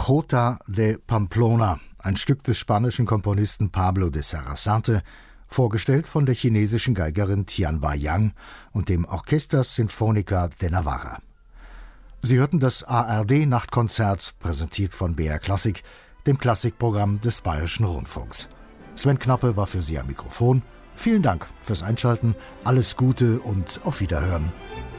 Jota de Pamplona, ein Stück des spanischen Komponisten Pablo de Sarasate, vorgestellt von der chinesischen Geigerin Tianhua Yang und dem Orquesta Sinfónica de Navarra. Sie hörten das ARD-Nachtkonzert, präsentiert von BR Klassik, dem Klassikprogramm des Bayerischen Rundfunks. Sven Knappe war für Sie am Mikrofon. Vielen Dank fürs Einschalten, alles Gute und auf Wiederhören.